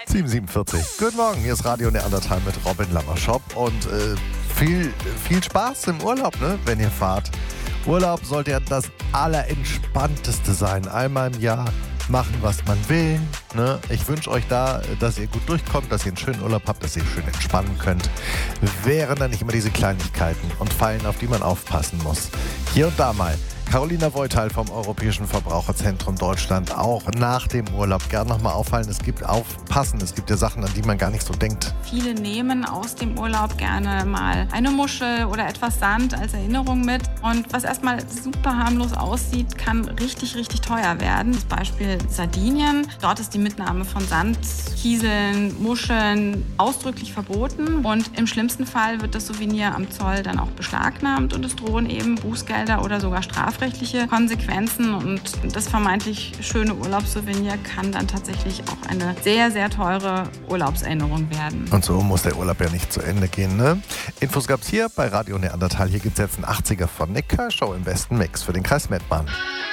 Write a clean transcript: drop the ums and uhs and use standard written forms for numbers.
7:47. Guten Morgen, hier ist Radio Neandertal mit Robin Lammerschop und viel Spaß im Urlaub, ne, wenn ihr fahrt. Urlaub sollte ja das Allerentspannteste sein. Einmal im Jahr machen, was man will. Ne? Ich wünsche euch da, dass ihr gut durchkommt, dass ihr einen schönen Urlaub habt, dass ihr schön entspannen könnt. Wären da nicht immer diese Kleinigkeiten und Fallen, auf die man aufpassen muss. Hier und da mal. Carolina Voital vom Europäischen Verbraucherzentrum Deutschland. Auch nach dem Urlaub gern nochmal aufpassen. Es gibt ja Sachen, an die man gar nicht so denkt. Viele nehmen aus dem Urlaub gerne mal eine Muschel oder etwas Sand als Erinnerung mit. Und was erstmal super harmlos aussieht, kann richtig, richtig teuer werden. Das Beispiel Sardinien. Dort ist die Mitnahme von Sand, Kieseln, Muscheln ausdrücklich verboten. Und im schlimmsten Fall wird das Souvenir am Zoll dann auch beschlagnahmt und es drohen eben Bußgelder oder sogar strafrechtliche Konsequenzen. Und das vermeintlich schöne Urlaubssouvenir kann dann tatsächlich auch eine sehr, sehr teure Urlaubserinnerung werden. Und so muss der Urlaub ja nicht zu Ende gehen, ne? Infos gab's hier bei Radio Neandertal. Hier gibt's jetzt einen 80er von Nick Kershaw im besten Mix für den Kreis Mettmann.